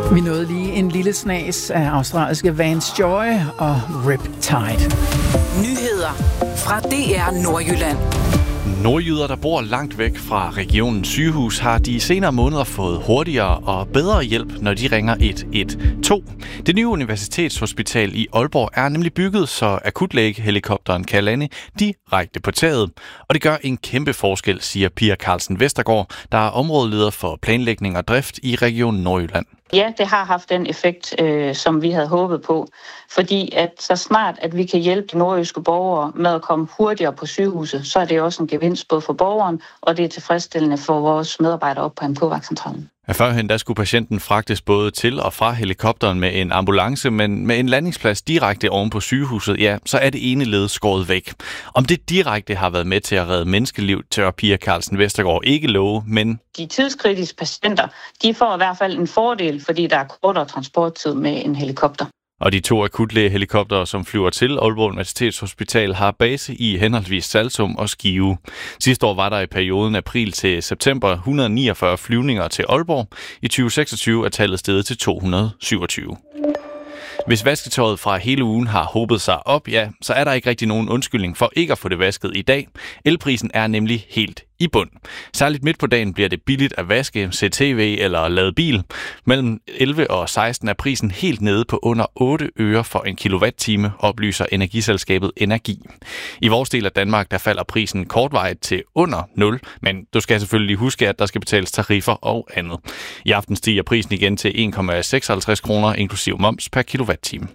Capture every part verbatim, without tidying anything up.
Vi nåede lige en lille snas af australske Vance Joy og Riptide. Nyheder fra D R Nordjylland. Nordjyder, der bor langt væk fra regionens sygehus, har de senere måneder fået hurtigere og bedre hjælp, når de ringer et et to. Det nye universitetshospital i Aalborg er nemlig bygget, så akutlægehelikopteren kan lande direkte på taget. Og det gør en kæmpe forskel, siger Pia Carlsen Vestergaard, der er områdeleder for planlægning og drift i Region Nordjylland. Ja, det har haft den effekt, øh, som vi havde håbet på. Fordi at så snart, at vi kan hjælpe de nordjyske borgere med at komme hurtigere på sygehuset, så er det også en gevinst både for borgeren, og det er tilfredsstillende for vores medarbejdere op på M K-vagtcentralen. Ja, førhen der skulle patienten fragtes både til og fra helikopteren med en ambulance, men med en landingsplads direkte oven på sygehuset, ja, så er det ene led skåret væk. Om det direkte har været med til at redde menneskeliv, tør Pia Carlsen Vestergaard ikke love, men de tidskritiske patienter, de får i hvert fald en fordel, fordi der er kortere transporttid med en helikopter. Og de to akutlægehelikoptere, som flyver til Aalborg Universitetshospital, har base i henholdsvis Saltum og Skive. Sidste år var der i perioden april til september et hundrede og niogfyrre flyvninger til Aalborg. I tyve seksogtyve er tallet steget til to hundrede og syvogtyve. Hvis vasketøjet fra hele ugen har hobet sig op, ja, så er der ikke rigtig nogen undskyldning for ikke at få det vasket i dag. Elprisen er nemlig helt i bund. Særligt midt på dagen bliver det billigt at vaske, se tv eller lade bil. Mellem elleve og seksten er prisen helt nede på under otte øre for en kilowatt-time, oplyser energiselskabet Energi. I vores del af Danmark, der falder prisen kortvarigt til under nul, men du skal selvfølgelig huske, at der skal betales tariffer og andet. I aften stiger prisen igen til en komma seksoghalvtreds kroner inklusiv moms per kilowatt-time.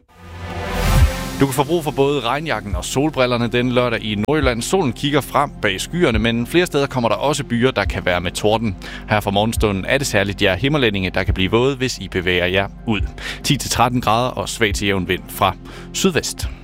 Du kan få brug for både regnjakken og solbrillerne den lørdag i Nordjylland. Solen kigger frem bag skyerne, men flere steder kommer der også byer, der kan være med torden. Her fra morgenstunden er det særligt jer himmerlændinge, der kan blive våde, hvis I bevæger jer ud. ti til tretten grader og svag til jævn vind fra sydvest.